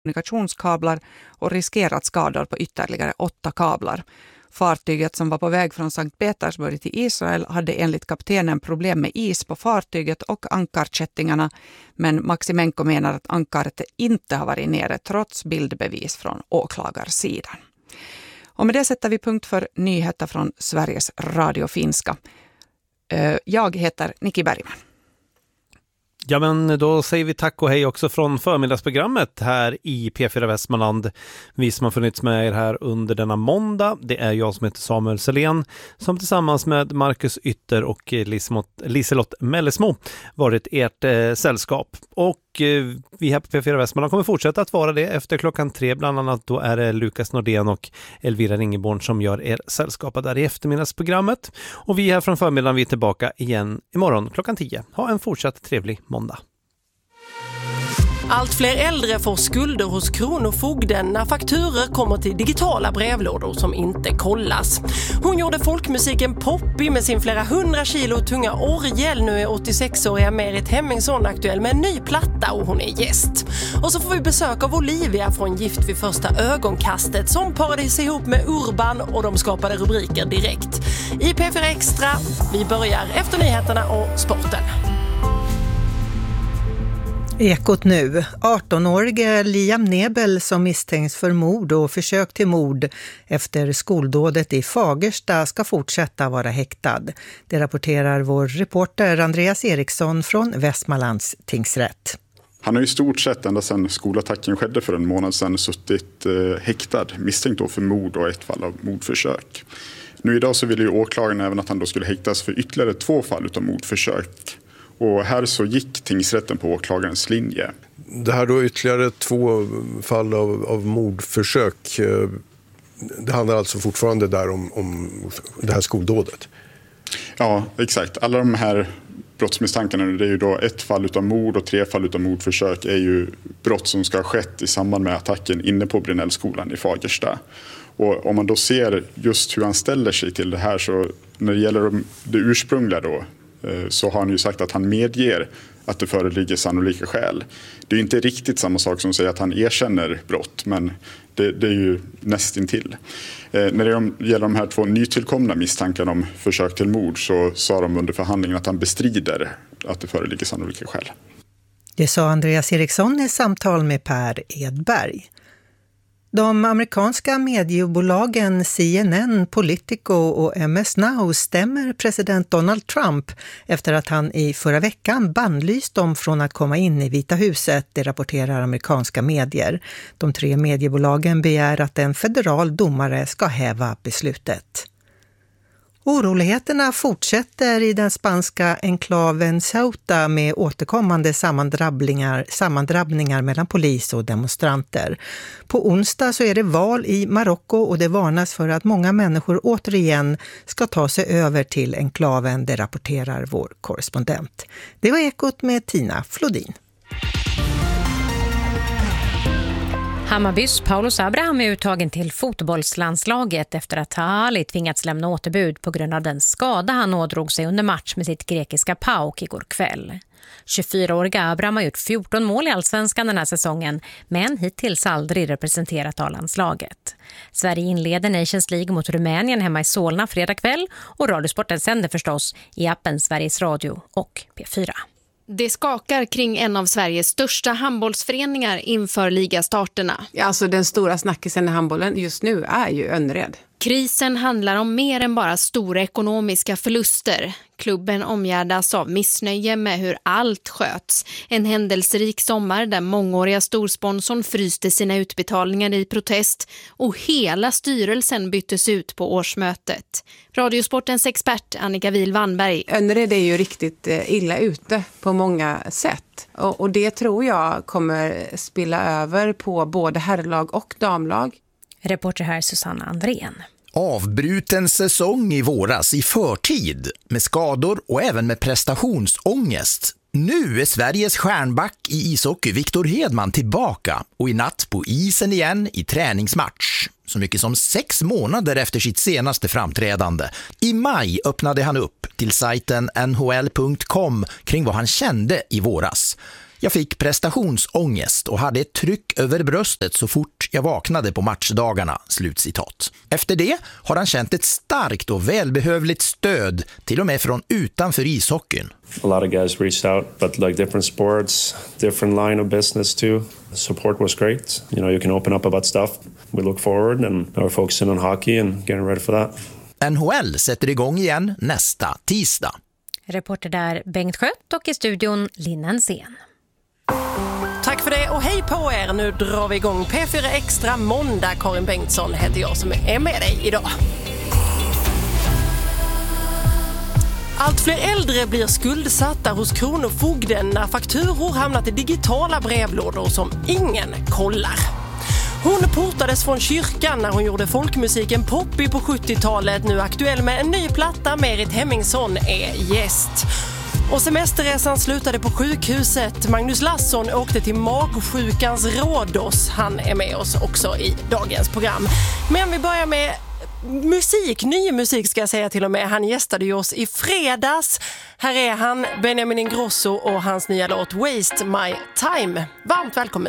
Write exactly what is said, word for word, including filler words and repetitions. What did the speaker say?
kommunikationskablar och riskerat skador på ytterligare åtta kablar. Fartyget som var på väg från Sankt Petersburg till Israel hade enligt kaptenen problem med is på fartyget och ankarkättingarna, men Maximenko menar att ankaret inte har varit nere trots bildbevis från åklagarsidan. Och med det sätter vi punkt för nyheter från Sveriges Radio Finska. Jag heter Nikki Bergman. Ja, men då säger vi tack och hej också från förmiddagsprogrammet här i P fyra Västmanland. Vi som har funnits med er här under denna måndag, det är jag som heter Samuel Selén som tillsammans med Marcus Ytter och Liselott Mellesmo varit ert eh, sällskap. Och eh, vi här på P fyra Västmanland kommer fortsätta att vara det efter klockan tre. Bland annat då är det Lukas Nordén och Elvira Ringeborn som gör er sällskap där i eftermiddagsprogrammet. Och vi här från förmiddagen, vi är tillbaka igen imorgon klockan tio. Ha en fortsatt trevlig måndag. Allt fler äldre får skulder hos Kronofogden när fakturer kommer till digitala brevlådor som inte kollas. Hon gjorde folkmusiken poppig med sin flera hundra kilo tunga orgel. Nu är åttiosex-åriga Merit Hemmingsson aktuell med en ny platta och hon är gäst. Och så får vi besök av Olivia från Gift vid första ögonkastet som parade sig ihop med Urban och de skapade rubriker direkt. I P fyra Extra, vi börjar efter nyheterna och sporten. Ekot nu. arton-årige Liam Nebel som misstänks för mord och försök till mord efter skoldådet i Fagersta ska fortsätta vara häktad. Det rapporterar vår reporter Andreas Eriksson från Västmanlands tingsrätt. Han har i stort sett ända sedan skolattacken skedde för en månad sedan suttit eh, häktad, misstänkt då för mord och ett fall av mordförsök. Nu idag så vill ju åklagaren även att han då skulle häktas för ytterligare två fall av mordförsök. Och här så gick tingsrätten på åklagarens linje. Det här då ytterligare två fall av, av mordförsök. Det handlar alltså fortfarande där om, om det här skoldådet. Ja, exakt. Alla de här brottsmisstankarna, det är ju då ett fall av mord och tre fall av mordförsök är ju brott som ska ha skett i samband med attacken inne på Brinellskolan i Fagersta. Och om man då ser just hur han ställer sig till det här, så när det gäller det ursprungliga då, så har han ju sagt att han medger att det föreligger sannolika skäl. Det är ju inte riktigt samma sak som att säga att han erkänner brott, men det, det är ju nästintill. Eh, när det gäller de här två nytillkomna misstankarna om försök till mord så sa de under förhandlingen att han bestrider att det föreligger sannolika skäl. Det sa Andreas Eriksson i samtal med Per Edberg. De amerikanska mediebolagen C N N, Politico och M S Now stämmer president Donald Trump efter att han i förra veckan bannlyst dem från att komma in i Vita huset, det rapporterar amerikanska medier. De tre mediebolagen begär att en federal domare ska häva beslutet. Oroligheterna fortsätter i den spanska enklaven Ceuta med återkommande sammandrabbningar, sammandrabbningar mellan polis och demonstranter. På onsdag så är det val i Marocko och det varnas för att många människor återigen ska ta sig över till enklaven, det rapporterar vår korrespondent. Det var Ekot med Tina Flodin. Hammarbys Paulus Abraham är uttagen till fotbollslandslaget efter att Ali tvingats lämna återbud på grund av den skada han ådrog sig under match med sitt grekiska P A O K igår kväll. tjugofyraåriga Abraham har gjort fjorton mål i Allsvenskan den här säsongen, men hittills aldrig representerat A-landslaget. Sverige inleder Nations League mot Rumänien hemma i Solna fredag kväll och Radiosporten sänder förstås i appen Sveriges Radio och P fyra. Det skakar kring en av Sveriges största handbollsföreningar inför ligastarterna. Ja, alltså den stora snackisen i handbollen just nu är ju Önnered. Krisen handlar om mer än bara stora ekonomiska förluster. Klubben omgärdas av missnöje med hur allt sköts. En händelserik sommar där mångåriga storsponsorn fryste sina utbetalningar i protest och hela styrelsen byttes ut på årsmötet. Radiosportens expert Annika Wihl-Wannberg. Önnered är ju riktigt illa ute på många sätt. Och, och det tror jag kommer spilla över på både herrlag och damlag. Reporter här Susanna Andrén. Avbruten säsong i våras i förtid med skador och även med prestationsångest. Nu är Sveriges stjärnback i ishockey Victor Hedman tillbaka och i natt på isen igen i träningsmatch. Så mycket som sex månader efter sitt senaste framträdande. I maj öppnade han upp till sajten N H L punkt com kring vad han kände i våras. Jag fick prestationsångest och hade ett tryck över bröstet så fort jag vaknade på matchdagarna, slutcitat. Efter det har han känt ett starkt och välbehövligt stöd, till och med från utanför ishockeyn. A lot of guys reached out, but like different sports, different line of business too. Support was great. You know, you can open up about stuff. We look forward and we're focusing on hockey and getting ready for that. N H L sätter igång igen nästa tisdag. Reporter där Bengt Skött och i studion Linnen Sen. Tack för det och hej på er. Nu drar vi igång P fyra Extra måndag. Karin Bengtsson heter jag som är med dig idag. Allt fler äldre blir skuldsatta hos Kronofogden när fakturor hamnat i digitala brevlådor som ingen kollar. Hon portades från kyrkan när hon gjorde folkmusiken Poppy på sjuttiotalet. Nu aktuell med en ny platta. Merit Hemmingsson är gäst. Och semesterresan slutade på sjukhuset. Magnus Larsson åkte till magsjukans Rhodos. Han är med oss också i dagens program. Men vi börjar med musik, ny musik ska jag säga till och med. Han gästade ju oss i fredags. Här är han, Benjamin Ingrosso och hans nya låt Waste My Time. Varmt välkommen